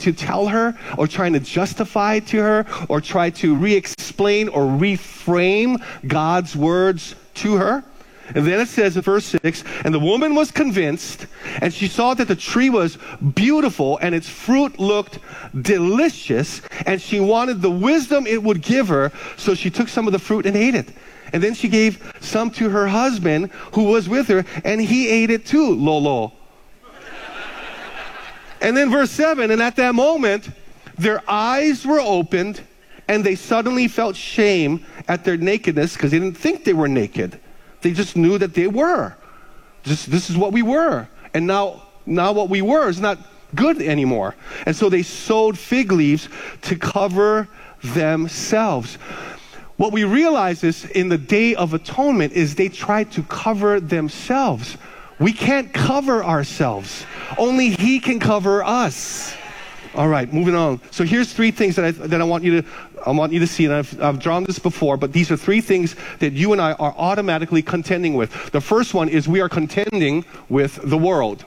to tell her or trying to justify to her or try to re-explain or reframe God's words to her. And then it says in verse 6, and the woman was convinced, and she saw that the tree was beautiful and its fruit looked delicious, and she wanted the wisdom it would give her, so she took some of the fruit and ate it. And then she gave some to her husband who was with her, and he ate it too, lolo. And then verse 7, and at that moment, their eyes were opened, and they suddenly felt shame at their nakedness, because they didn't think they were naked. They just knew that they were. This is what we were. And now what we were is not good anymore. And so they sewed fig leaves to cover themselves. What we realize is in the Day of Atonement is they tried to cover themselves. We can't cover ourselves. Only He can cover us. All right, moving on. So here's three things that I want you to see, and I've drawn this before, but these are three things that you and I are automatically contending with. The first one is we are contending with the world.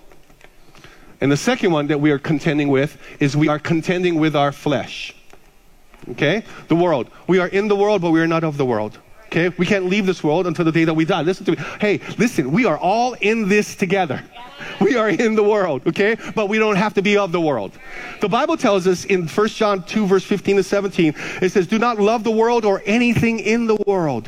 And the second one that we are contending with is we are contending with our flesh. Okay? The world. We are in the world, but we are not of the world. Okay? We can't leave this world until the day that we die. Listen to me. Hey, listen, we are all in this together. We are in the world, okay? But we don't have to be of the world. The Bible tells us in 1 John 2, verse 15 to 17, it says, do not love the world or anything in the world.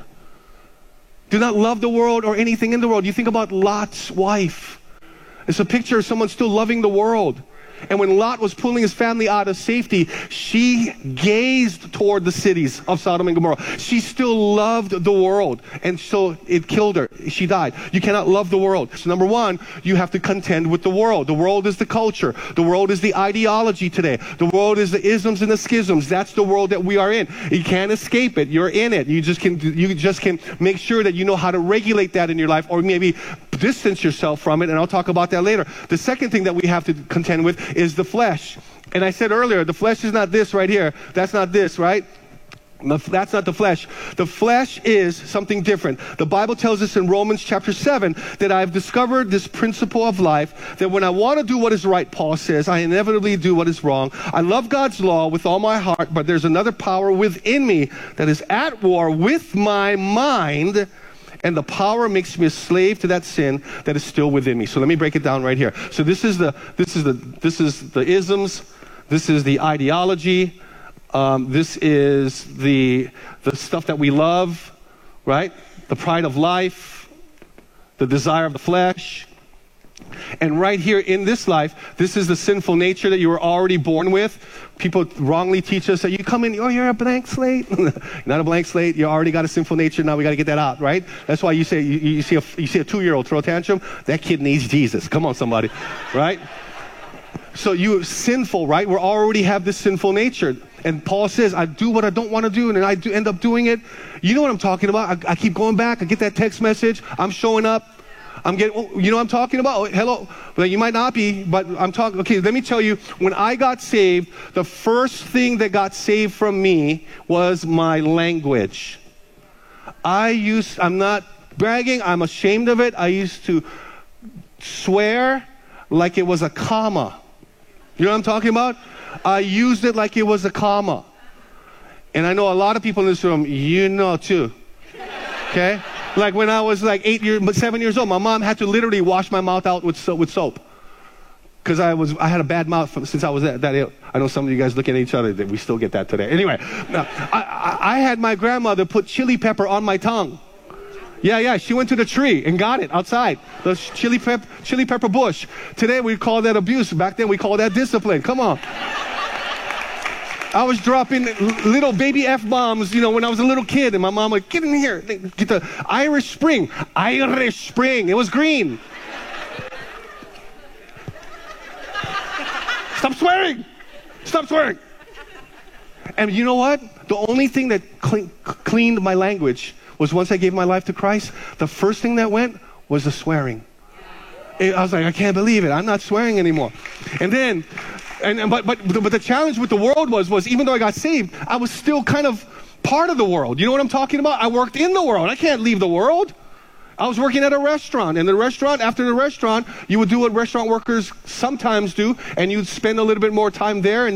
Do not love the world or anything in the world. You think about Lot's wife. It's a picture of someone still loving the world. And when Lot was pulling his family out of safety, she gazed toward the cities of Sodom and Gomorrah. She still loved the world. And so it killed her. She died. You cannot love the world. So number one, you have to contend with the world. The world is the culture. The world is the ideology today. The world is the isms and the schisms. That's the world that we are in. You can't escape it. You're in it. You just can make sure that you know how to regulate that in your life, or maybe distance yourself from it, and I'll talk about that later. The second thing that we have to contend with is the flesh. And I said earlier, the flesh is not this right here. That's not this, right? That's not the flesh. The flesh is something different. The Bible tells us in Romans chapter 7 that I've discovered this principle of life, that when I want to do what is right, Paul says, I inevitably do what is wrong. I love God's law with all my heart, but there's another power within me that is at war with my mind, and the power makes me a slave to that sin that is still within me. So let me break it down right here. So this is the isms. This is the ideology. This is the stuff that we love, right? The pride of life, the desire of the flesh. And right here in this life, this is the sinful nature that you were already born with. People wrongly teach us that you come in, oh, you're a blank slate. Not a blank slate. You already got a sinful nature. Now we got to get that out, right? That's why you say you see a 2-year-old throw a tantrum. That kid needs Jesus. Come on, somebody, right? So you're sinful, right? We already have this sinful nature. And Paul says, I do what I don't want to do, and I do end up doing it. You know what I'm talking about. I keep going back. I get that text message. I'm showing up. I'm getting, you know what I'm talking about? Oh, hello. Well, you might not be, but I'm talking. Okay, let me tell you, when I got saved, the first thing that got saved from me was my language. I'm not bragging. I'm ashamed of it. I used to swear like it was a comma. You know what I'm talking about? I used it like it was a comma. And I know a lot of people in this room, you know too. Okay? Like when I was like 7 years old, my mom had to literally wash my mouth out with soap. Because I had a bad mouth since I was that ill. I know some of you guys looking at each other, that we still get that today. Anyway, I had my grandmother put chili pepper on my tongue. Yeah, she went to the tree and got it outside. The chili pepper bush. Today we call that abuse. Back then we called that discipline. Come on. I was dropping little baby F-bombs, when I was a little kid, and my mom would, get in here, get the Irish Spring. Irish Spring. It was green. Stop swearing. Stop swearing. And you know what? The only thing that cleaned my language was once I gave my life to Christ, the first thing that went was the swearing. I was like, I can't believe it. I'm not swearing anymore. And then, but the challenge with the world was even though I got saved, I was still kind of part of the world. You know what I'm talking about? I worked in the world. I can't leave the world. I was working at a restaurant, and after the restaurant, you would do what restaurant workers sometimes do, and you'd spend a little bit more time there, and